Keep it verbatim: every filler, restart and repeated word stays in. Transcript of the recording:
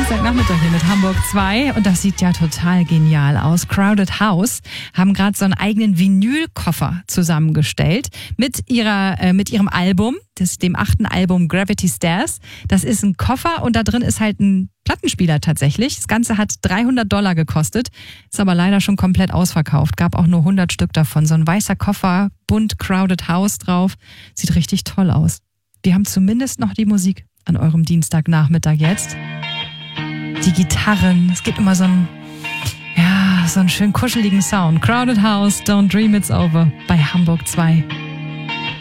Dienstagnachmittag hier mit Hamburg zwei und das sieht ja total genial aus. Crowded House haben gerade so einen eigenen Vinylkoffer zusammengestellt mit ihrer äh, mit ihrem Album, das, dem achten Album Gravity Stairs. Das ist ein Koffer und da drin ist halt ein Plattenspieler tatsächlich. Das Ganze hat dreihundert Dollar gekostet, ist aber leider schon komplett ausverkauft. Gab auch nur hundert Stück davon. So ein weißer Koffer, bunt Crowded House drauf. Sieht richtig toll aus. Wir haben zumindest noch die Musik an eurem Dienstagnachmittag jetzt. Die Gitarren, es gibt immer so einen, ja, so einen schön kuscheligen Sound. Crowded House, Don't Dream It's Over bei Hamburg zwei.